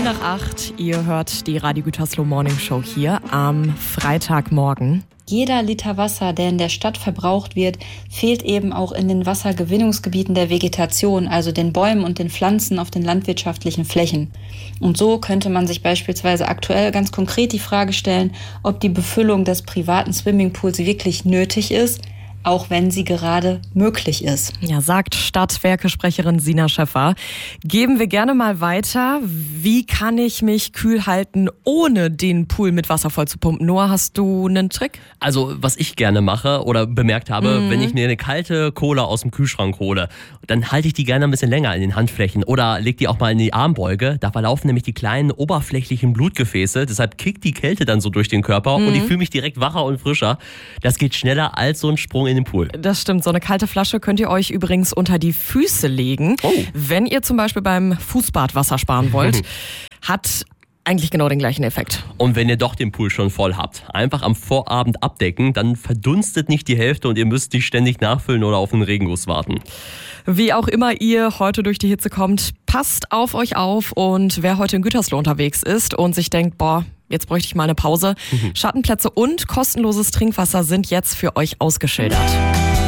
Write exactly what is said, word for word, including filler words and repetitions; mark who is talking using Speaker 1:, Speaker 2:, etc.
Speaker 1: nach acht, ihr hört die Radio Gütersloh Morning Show hier am Freitagmorgen.
Speaker 2: Jeder Liter Wasser, der in der Stadt verbraucht wird, fehlt eben auch in den Wassergewinnungsgebieten der Vegetation, also den Bäumen und den Pflanzen auf den landwirtschaftlichen Flächen. Und so könnte man sich beispielsweise aktuell ganz konkret die Frage stellen, ob die Befüllung des privaten Swimmingpools wirklich nötig ist, auch wenn sie gerade möglich ist.
Speaker 1: Ja, sagt Stadtwerke-Sprecherin Sina Schäffer. Geben wir gerne mal weiter. Wie kann ich mich kühl halten, ohne den Pool mit Wasser voll zu pumpen? Noah, hast du einen Trick?
Speaker 3: Also, was ich gerne mache oder bemerkt habe, mhm. wenn ich mir eine kalte Cola aus dem Kühlschrank hole, dann halte ich die gerne ein bisschen länger in den Handflächen oder leg die auch mal in die Armbeuge. Da verlaufen nämlich die kleinen oberflächlichen Blutgefäße. Deshalb kickt die Kälte dann so durch den Körper mhm. und ich fühle mich direkt wacher und frischer. Das geht schneller als so ein Sprung in den Pool.
Speaker 1: Das stimmt. So eine kalte Flasche könnt ihr euch übrigens unter die Füße legen, oh. wenn ihr zum Beispiel beim Fußbad Wasser sparen wollt. Hat eigentlich genau den gleichen Effekt.
Speaker 3: Und wenn ihr doch den Pool schon voll habt, einfach am Vorabend abdecken, dann verdunstet nicht die Hälfte und ihr müsst nicht ständig nachfüllen oder auf einen Regenguss warten.
Speaker 1: Wie auch immer ihr heute durch die Hitze kommt, passt auf euch auf. Und wer heute in Gütersloh unterwegs ist und sich denkt, boah, jetzt bräuchte ich mal eine Pause, mhm. Schattenplätze und kostenloses Trinkwasser sind jetzt für euch ausgeschildert.